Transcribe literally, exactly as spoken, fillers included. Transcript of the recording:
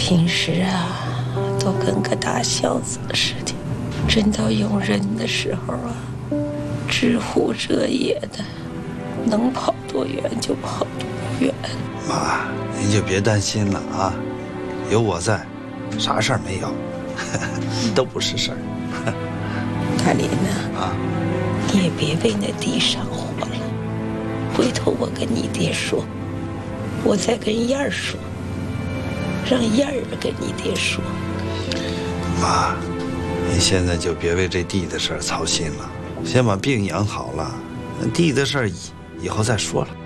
平时啊，都跟个大小子似的，真到用人的时候啊，知乎者也的，能跑多远就跑多远。 妈，您就别担心了啊，有我在，啥事儿没有，都不是事儿。 大林呐， 啊， 你也别为那地上火了。回头我跟你爹说，我再跟燕儿说，让燕儿跟你爹说。 妈，你现在就别为这地的事儿操心了，先把病养好了，地的事儿以以后再说了。